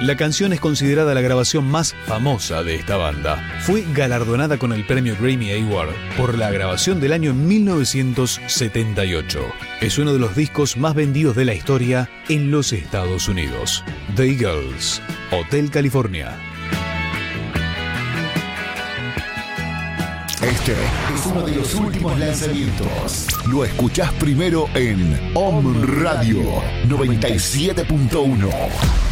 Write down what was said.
La canción es considerada la grabación más famosa de esta banda. Fue galardonada con el premio Grammy Award por la grabación del año 1978. Es uno de los discos más vendidos de la historia en los Estados Unidos. The Eagles, Hotel California. Este es uno de los últimos lanzamientos. Lo escuchás primero en Om Radio 97.1.